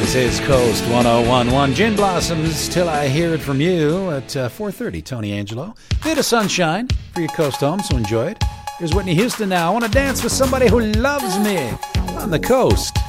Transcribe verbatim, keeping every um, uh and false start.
This is Coast one oh one point one. Gin Blossoms, Till I Hear It From You at uh, four thirty. Tony Angelo. Bit of sunshine for your coast home, so enjoy it. Here's Whitney Houston now. I want to dance with somebody who loves me on the coast.